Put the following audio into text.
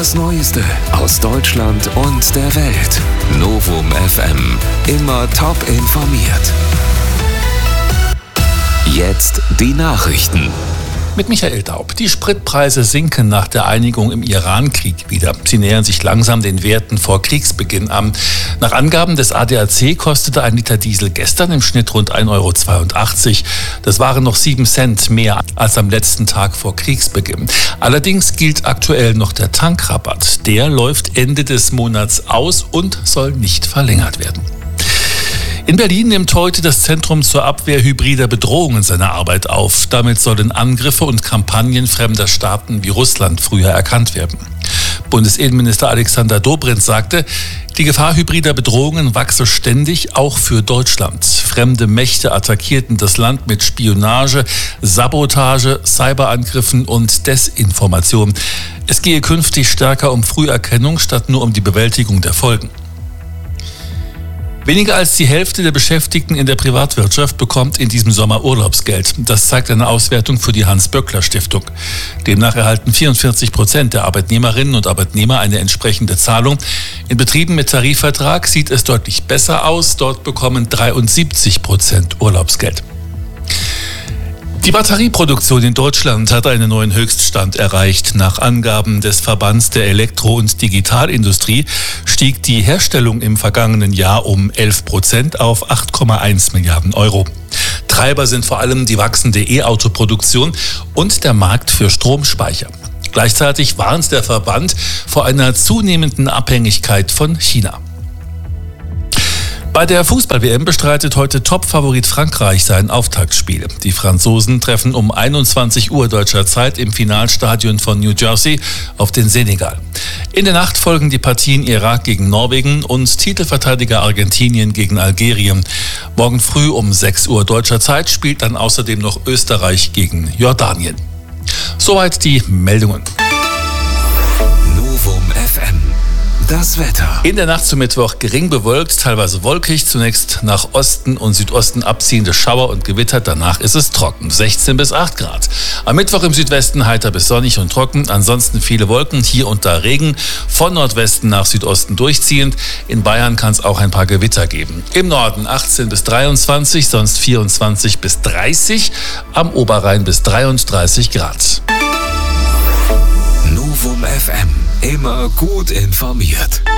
Das Neueste aus Deutschland und der Welt. Novum FM. Immer top informiert. Jetzt die Nachrichten. Mit Michael Daub. Die Spritpreise sinken nach der Einigung im Iran-Krieg wieder. Sie nähern sich langsam den Werten vor Kriegsbeginn an. Nach Angaben des ADAC kostete ein Liter Diesel gestern im Schnitt rund 1,82 €. Das waren noch 7 Cent mehr als am letzten Tag vor Kriegsbeginn. Allerdings gilt aktuell noch der Tankrabatt. Der läuft Ende des Monats aus und soll nicht verlängert werden. In Berlin nimmt heute das Zentrum zur Abwehr hybrider Bedrohungen seine Arbeit auf. Damit sollen Angriffe und Kampagnen fremder Staaten wie Russland früher erkannt werden. Bundesinnenminister Alexander Dobrindt sagte, die Gefahr hybrider Bedrohungen wachse ständig, auch für Deutschland. Fremde Mächte attackierten das Land mit Spionage, Sabotage, Cyberangriffen und Desinformation. Es gehe künftig stärker um Früherkennung statt nur um die Bewältigung der Folgen. Weniger als die Hälfte der Beschäftigten in der Privatwirtschaft bekommt in diesem Sommer Urlaubsgeld. Das zeigt eine Auswertung für die Hans-Böckler-Stiftung. Demnach erhalten 44% der Arbeitnehmerinnen und Arbeitnehmer eine entsprechende Zahlung. In Betrieben mit Tarifvertrag sieht es deutlich besser aus. Dort bekommen 73% Urlaubsgeld. Die Batterieproduktion in Deutschland hat einen neuen Höchststand erreicht. Nach Angaben des Verbands der Elektro- und Digitalindustrie stieg die Herstellung im vergangenen Jahr um 11% auf 8,1 Milliarden Euro. Treiber sind vor allem die wachsende E-Auto-Produktion und der Markt für Stromspeicher. Gleichzeitig warnt der Verband vor einer zunehmenden Abhängigkeit von China. Bei der Fußball-WM bestreitet heute Top-Favorit Frankreich sein Auftaktspiel. Die Franzosen treffen um 21 Uhr deutscher Zeit im Finalstadion von New Jersey auf den Senegal. In der Nacht folgen die Partien Irak gegen Norwegen und Titelverteidiger Argentinien gegen Algerien. Morgen früh um 6 Uhr deutscher Zeit spielt dann außerdem noch Österreich gegen Jordanien. Soweit die Meldungen. Novum FM. Das Wetter. In der Nacht zum Mittwoch gering bewölkt, teilweise wolkig, zunächst nach Osten und Südosten abziehende Schauer und Gewitter, danach ist es trocken, 16 bis 8 Grad. Am Mittwoch im Südwesten heiter bis sonnig und trocken, ansonsten viele Wolken, hier und da Regen, von Nordwesten nach Südosten durchziehend. In Bayern kann es auch ein paar Gewitter geben. Im Norden 18 bis 23, sonst 24 bis 30, am Oberrhein bis 33 Grad. Novum FM. Immer gut informiert.